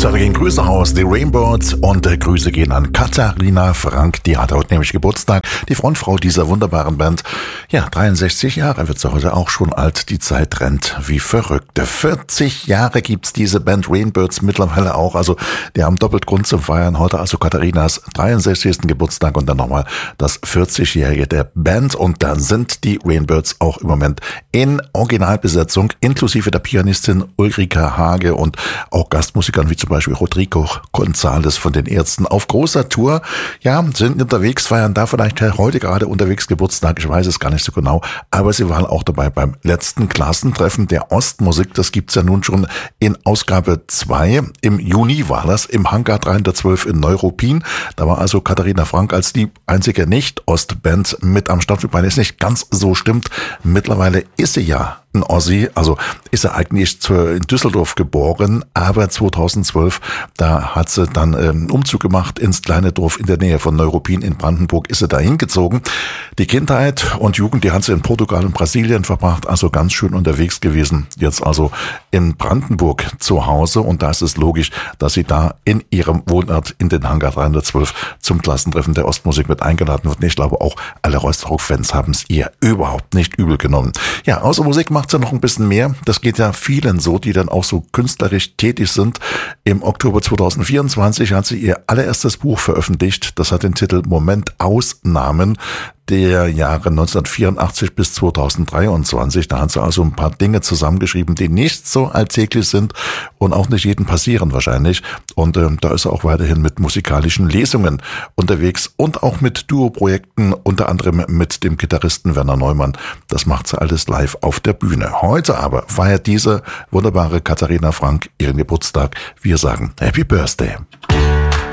Da gehen Grüße aus, die Rainbirds, und Grüße gehen an Katharina Frank, die hat heute nämlich Geburtstag, die Frontfrau dieser wunderbaren Band. Ja, 63 Jahre wird sie heute auch schon alt, die Zeit rennt wie verrückt. 40 Jahre gibt's diese Band Rainbirds mittlerweile auch, also die haben doppelt Grund zum Feiern. Heute also Katharinas 63. Geburtstag und dann nochmal das 40-Jährige der Band, und da sind die Rainbirds auch im Moment in Originalbesetzung, inklusive der Pianistin Ulrika Hage und auch Gastmusikern wie zum Beispiel Rodrigo González von den Ärzten auf großer Tour. Ja, sind unterwegs, feiern da vielleicht heute gerade unterwegs Geburtstag, ich weiß es gar nicht so genau, aber sie waren auch dabei beim letzten Klassentreffen der Ostmusik. Das gibt's ja nun schon in Ausgabe 2. Im Juni war das im Hangar 312 in Neuruppin. Da war also Katharina Frank als die einzige Nicht-Ostband mit am Start, wobei es nicht ganz so stimmt. Mittlerweile ist sie ja ein Ossi, also ist er eigentlich in Düsseldorf geboren, aber 2012, da hat sie dann Umzug gemacht ins kleine Dorf in der Nähe von Neuruppin in Brandenburg, ist sie da hingezogen. Die Kindheit und Jugend, die hat sie in Portugal und Brasilien verbracht, also ganz schön unterwegs gewesen. Jetzt also in Brandenburg zu Hause, und da ist es logisch, dass sie da in ihrem Wohnort in den Hangar 312 zum Klassentreffen der Ostmusik mit eingeladen wird. Und ich glaube auch alle Rostock-Fans haben es ihr überhaupt nicht übel genommen. Ja, außer Musik macht sie noch ein bisschen mehr. Das geht ja vielen so, die dann auch so künstlerisch tätig sind. Im Oktober 2024 hat sie ihr allererstes Buch veröffentlicht. Das hat den Titel Momentausnahmen der Jahre 1984 bis 2023. Da hat sie also ein paar Dinge zusammengeschrieben, die nicht so alltäglich sind und auch nicht jedem passieren wahrscheinlich. Und da ist sie auch weiterhin mit musikalischen Lesungen unterwegs und auch mit Duo-Projekten, unter anderem mit dem Gitarristen Werner Neumann. Das macht sie alles live auf der Bühne. Heute aber feiert diese wunderbare Katharina Frank ihren Geburtstag. Wir sagen Happy Birthday.